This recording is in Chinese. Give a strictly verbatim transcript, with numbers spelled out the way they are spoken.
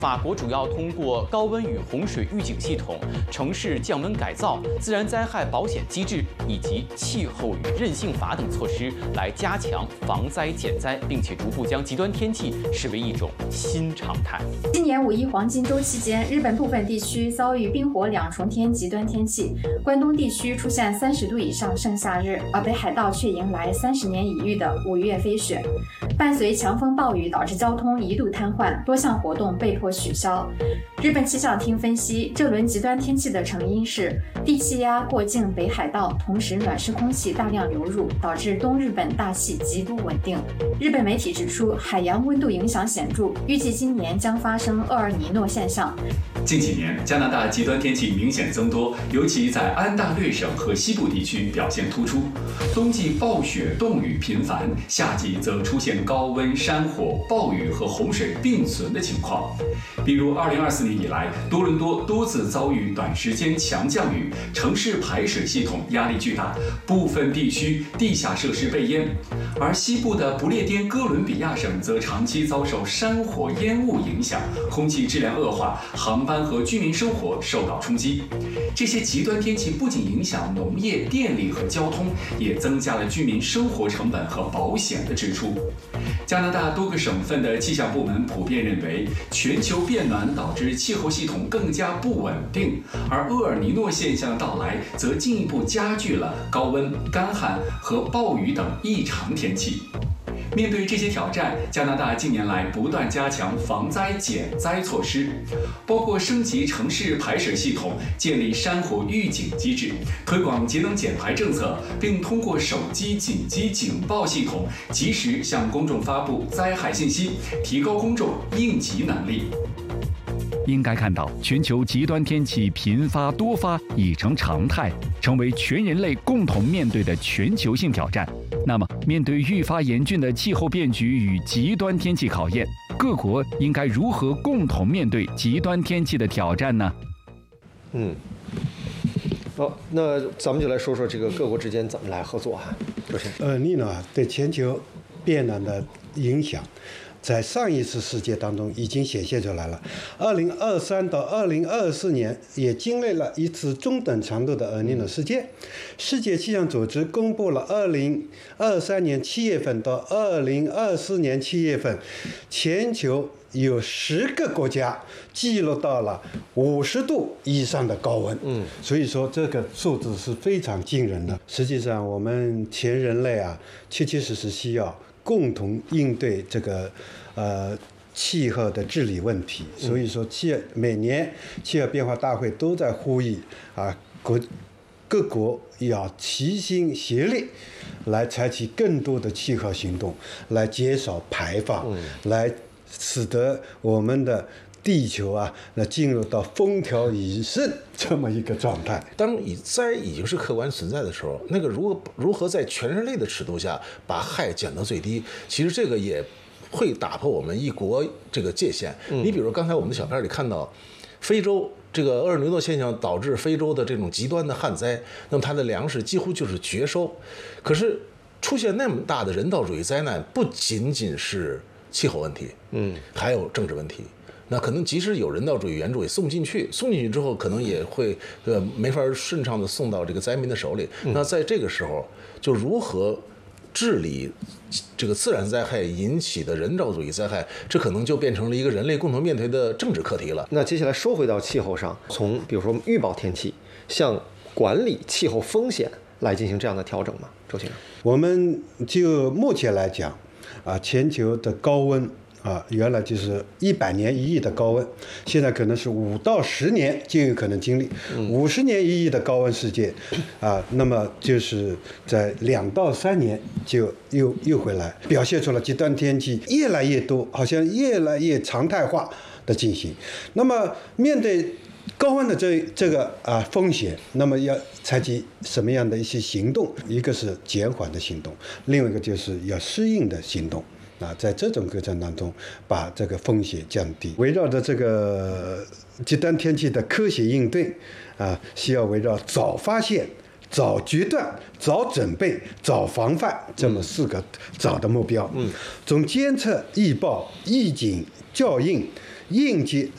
法国主要通过高温与洪水预警系统、城市降温改造、自然灾害保险机制以及气候与韧性法等措施来加强防灾减灾，并且逐步将极端天气视为一种新常态。 今年五一黄金周期间，日本部分地区遭遇冰火两重天极端天气，关东地区出现三十度以上盛夏日，而北海道却迎来三十年一遇的五月飞雪。伴随强风暴雨，导致交通一度瘫痪，多项活动被迫取消。日本气象厅分析，这轮极端天气的成因是低气压过境北海道，同时暖湿空气大量流入，导致东日本大气极度稳定。日本媒体指出，海洋温度影响显著，预计今年将发生厄尔尼诺现象。 近几年，加拿大极端天气明显增多，尤其在安大略省和西部地区表现突出。冬季暴雪、冻雨频繁，夏季则出现高温、山火、暴雨和洪水并存的情况。比如，二零二四年以来，多伦多多次遭遇短时间强降雨，城市排水系统压力巨大，部分地区地下设施被淹。而西部的不列颠哥伦比亚省则长期遭受山火烟雾影响，空气质量恶化，航班和居民生活受到冲击。这些极端天气不仅影响农业、电力和交通，也增加了居民生活成本和保险的支出。加拿大多个省份的气象部门普遍认为，全球变暖导致气候系统更加不稳定，而厄尔尼诺现象到来则进一步加剧了高温、干旱和暴雨等异常天气。面对这些挑战，加拿大近年来不断加强防灾减灾措施，包括升级城市排水系统、建立山火预警机制、推广节能减排政策，并通过手机紧急警报系统及时向公众发布灾害信息，提高公众应急能力。 应该看到，全球极端天气频发多发已成常态，成为全人类共同面对的全球性挑战。那么，面对愈发严峻的气候变局与极端天气考验，各国应该如何共同面对极端天气的挑战呢？ 嗯，好，那咱们就来说说这个各国之间怎么来合作哈。周先生， 厄尔尼诺对全球变暖的影响，在上一次世界当中已经显现出来了。二零二三到二零二四年也经历了一次中等强度的厄尔尼诺事件。世界气象组织公布了二零二三年七月份到二零二四年七月份，全球有十个国家记录到了五十度以上的高温。嗯，所以说这个数字是非常惊人的。实际上，我们全人类啊，确确实实需要共同应对这个呃气候的治理问题。所以说气每年气候变化大会都在呼吁啊国各国要齐心协力，来采取更多的气候行动，来减少排放，来使得我们的地球啊，那进入到风调雨顺这么一个状态。 当以灾已经是客观存在的时候，那个如何如何在全人类的尺度下把害减到最低，其实这个也会打破我们一国这个界限。嗯、你比如刚才我们的小片里看到，非洲这个厄尔尼诺现象导致非洲的这种极端的旱灾，那么它的粮食几乎就是绝收。可是出现那么大的人道主义灾难，不仅仅是气候问题，嗯，还有政治问题。那可能即使有人道主义援助也送进去，送进去之后可能也会呃没法顺畅的送到这个灾民的手里。那在这个时候，就如何治理这个自然灾害引起的人道主义灾害，这可能就变成了一个人类共同面对的政治课题了。 那接下来说回到气候上，从比如说预报天气，向管理气候风险来进行这样的调整吗？周先生， 我们就目前来讲，啊，全球的高温啊，原来就是一百年一遇的高温，现在可能是五到十年就有可能经历五十年一遇的高温事件，啊，那么就是在两到三年就又又回来，表现出了极端天气越来越多，好像越来越常态化的进行。那么面对高温的这这个啊风险，那么要采取什么样的一些行动？一个是减缓的行动，另外一个就是要适应的行动。啊，在这种过程当中，把这个风险降低。围绕着这个极端天气的科学应对，啊，需要围绕早发现、早决断、早准备、早防范这么四个早的目标。嗯，从监测、预报、预警、校应、应急